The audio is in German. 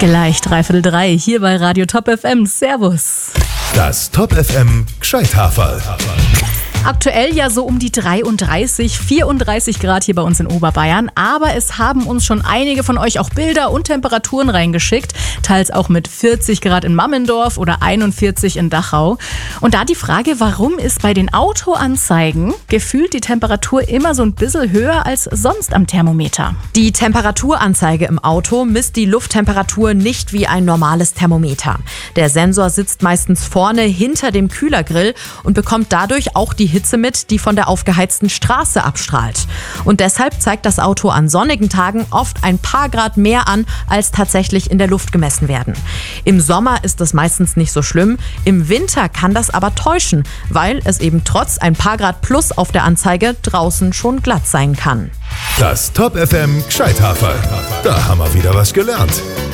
Gleich 3:15 hier bei Radio Top FM. Servus. Das Top FM Gscheithaferl. Aktuell ja so um die 33, 34 Grad hier bei uns in Oberbayern. Aber es haben uns schon einige von euch auch Bilder und Temperaturen reingeschickt. Teils auch mit 40 Grad in Mammendorf oder 41 in Dachau. Und da die Frage, warum ist bei den Autoanzeigen gefühlt die Temperatur immer so ein bisschen höher als sonst am Thermometer? Die Temperaturanzeige im Auto misst die Lufttemperatur nicht wie ein normales Thermometer. Der Sensor sitzt meistens vorne hinter dem Kühlergrill und bekommt dadurch auch die Hitze mit, die von der aufgeheizten Straße abstrahlt. Und deshalb zeigt das Auto an sonnigen Tagen oft ein paar Grad mehr an, als tatsächlich in der Luft gemessen werden. Im Sommer ist das meistens nicht so schlimm, im Winter kann das aber täuschen, weil es eben trotz ein paar Grad plus auf der Anzeige draußen schon glatt sein kann. Das Top FM Gscheithaferl. Da haben wir wieder was gelernt.